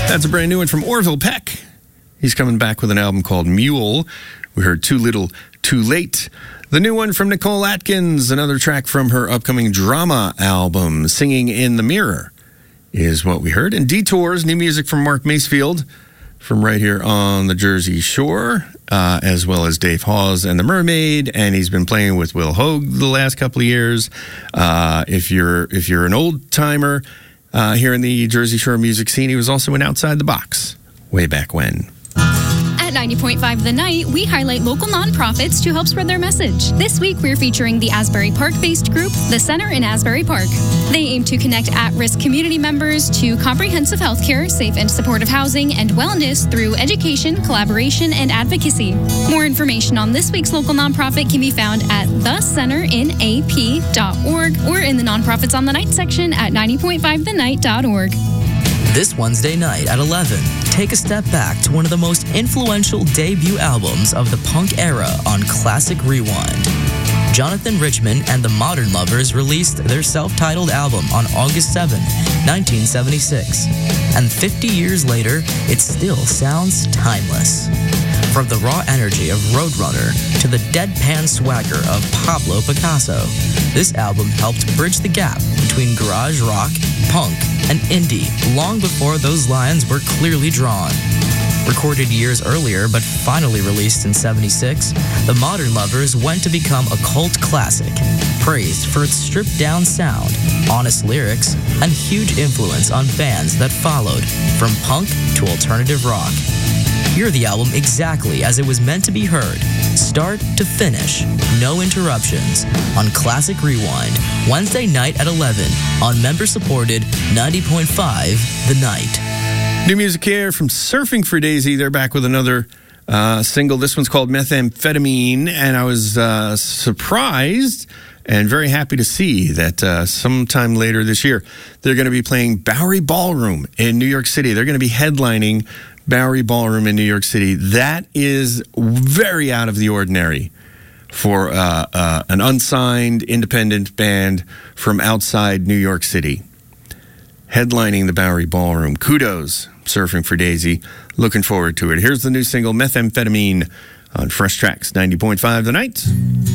That's a brand new one from Orville Peck. He's coming back with an album called Mule. We heard Too Little, Too Late. The new one from Nicole Atkins, another track from her upcoming drama album, Singing in the Mirror, is what we heard. And Detours, new music from Mark Macefield from right here on the Jersey Shore, as well as Dave Hawes and the Mermaid. And he's been playing with Will Hoge the last couple of years. If you're an old timer here in the Jersey Shore music scene, he was also in Outside the Box way back when. At 90.5 The Night, we highlight local nonprofits to help spread their message. This week, we're featuring the Asbury Park-based group, The Center in Asbury Park. They aim to connect at-risk community members to comprehensive health care, safe and supportive housing, and wellness through education, collaboration, and advocacy. More information on this week's local nonprofit can be found at thecenterinap.org or in the Nonprofits on the Night section at 90.5thenight.org. This Wednesday night at 11, take a step back to one of the most influential debut albums of the punk era on Classic Rewind. Jonathan Richman and the Modern Lovers released their self-titled album on August 7, 1976. And 50 years later, it still sounds timeless. From the raw energy of Roadrunner to the deadpan swagger of Pablo Picasso, this album helped bridge the gap between garage rock, punk, and indie long before those lines were clearly drawn. Recorded years earlier but finally released in 76, The Modern Lovers went to become a cult classic, praised for its stripped-down sound, honest lyrics, and huge influence on bands that followed, from punk to alternative rock. Hear the album exactly as it was meant to be heard, start to finish, no interruptions, on Classic Rewind, Wednesday night at 11 on member-supported 90.5 The Night. New music here from Surfing for Daisy. They're back with another single. This one's called Methamphetamine, and I was surprised and very happy to see that sometime later this year, they're going to be playing Bowery Ballroom in New York City. They're going to be headlining Bowery Ballroom in New York City. That is very out of the ordinary for an unsigned independent band from outside New York City. Headlining the Bowery Ballroom. Kudos, Surfing for Daisy. Looking forward to it. Here's the new single, Methamphetamine, on Fresh Tracks 90.5 The Night.